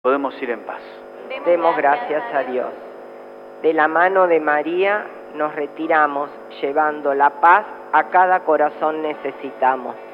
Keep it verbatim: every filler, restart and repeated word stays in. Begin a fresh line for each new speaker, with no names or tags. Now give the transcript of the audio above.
Podemos ir en paz.
Demos gracias a Dios. De la mano de María nos retiramos, llevando la paz a cada corazón necesitamos.